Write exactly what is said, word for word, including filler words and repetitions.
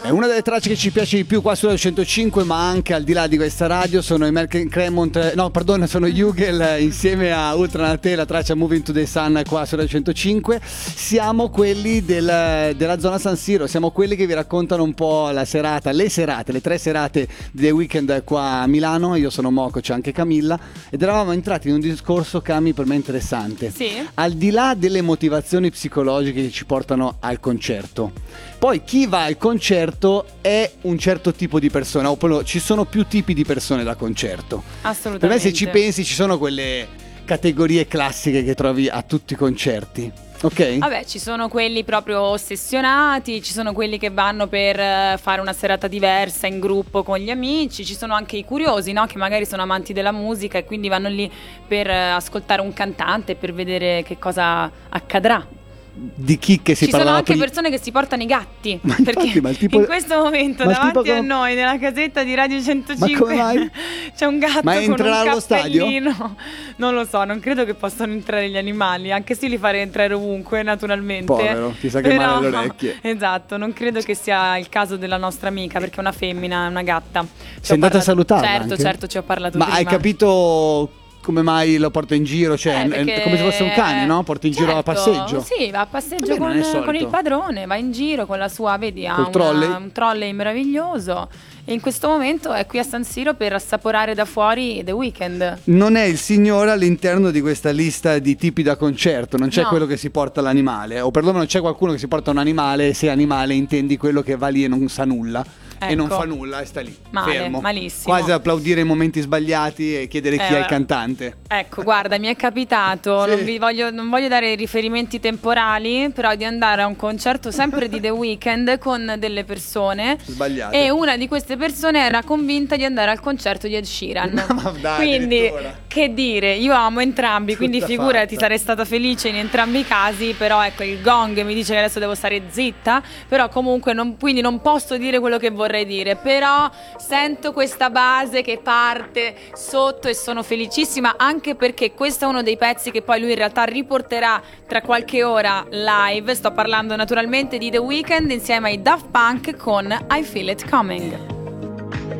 È una delle tracce che ci piace di più qua sulla centocinque, ma anche al di là di questa radio. Sono i Merkel Cremont, no perdona, sono Jugel insieme a Ultranate, la traccia Moving to the Sun qua sulla centocinque. Siamo quelli del, della zona San Siro, siamo quelli che vi raccontano un po' la serata, le serate, le tre serate di The Weeknd qua a Milano. Io sono Moco, c'è anche Camilla, ed eravamo entrati in un discorso, Cami, per me interessante. Sì. Al di là delle motivazioni psicologiche che ci portano al concerto, poi chi va al concerto è un certo tipo di persona, o poi ci sono più tipi di persone da concerto. Assolutamente. Per me, se ci pensi, ci sono quelle categorie classiche che trovi a tutti i concerti. Ok? Vabbè, ci sono quelli proprio ossessionati, ci sono quelli che vanno per eh, fare una serata diversa in gruppo con gli amici, ci sono anche i curiosi, no? Che magari sono amanti della musica e quindi vanno lì per eh, ascoltare un cantante, per vedere che cosa accadrà. Di chi che si Ci sono parlava anche prima. persone che si portano i gatti, Ma perché infatti, ma il tipo- in questo momento ma il davanti tipo a come- noi nella casetta di Radio centocinque Ma come mai? c'è un gatto Ma con entrerà un allo stadio? cappellino. Non lo so, non credo che possano entrare gli animali, anche se li farei entrare ovunque naturalmente. Povero, ti sa che Però, male alle orecchie. Esatto, non credo che sia il caso della nostra amica, perché è una femmina, è una gatta. Ci Sei ho andata a parlato- salutarla Certo, anche? certo, ci ho parlato Ma prima. hai capito come mai lo porto in giro? Cioè, Eh, è perché- come se fosse un cane, no? Porti in giro a Certo, passeggio. Sì, va a passeggio Vabbè, non è con, solito. con il padrone, va in giro con la sua, vedi, ha Col una- trolley? un trolley meraviglioso. E in questo momento è qui a San Siro per assaporare da fuori The Weeknd. Non è il signore all'interno di questa lista di tipi da concerto, non c'è No. quello che si porta l'animale, o perlomeno non c'è qualcuno che si porta un animale, e se animale intendi quello che va lì e non sa nulla. E non Ecco. fa nulla e sta lì, Male, fermo, malissimo. quasi ad applaudire i momenti sbagliati e chiedere chi Eh, è il cantante. Ecco, guarda, mi è capitato, Sì. non, vi voglio, non voglio dare riferimenti temporali, però di andare a un concerto sempre di The Weeknd con delle persone. Sbagliate. E una di queste persone era convinta di andare al concerto di Ed Sheeran. Ma dai, Quindi, addirittura. che dire, io amo entrambi, quindi Tutta figurati, fatta. sarei stata felice in entrambi i casi, però ecco, il gong mi dice che adesso devo stare zitta, però comunque non, quindi non posso dire quello che vorrei dire, però sento questa base che parte sotto e sono felicissima, anche perché questo è uno dei pezzi che poi lui in realtà riporterà tra qualche ora live. Sto parlando naturalmente di The Weeknd insieme ai Daft Punk con I Feel It Coming.